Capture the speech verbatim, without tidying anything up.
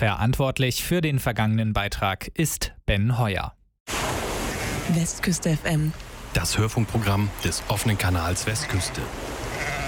Verantwortlich für den vergangenen Beitrag ist Ben Heuer. Westküste F M. Das Hörfunkprogramm des offenen Kanals Westküste.